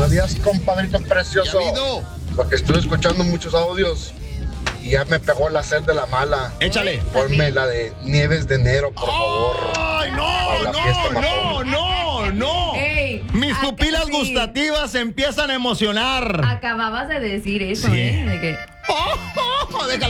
Buenos días, compadrito precioso. Porque estuve escuchando muchos audios y ya me pegó la sed de la mala. Échale. Ponme la de Nieves de Enero, por favor. ¡Ay, Para la fiesta matona. no! Ey, Mis pupilas sí. gustativas se empiezan a emocionar. Acababas de decir eso, Sí. ¿eh? De que... Déjala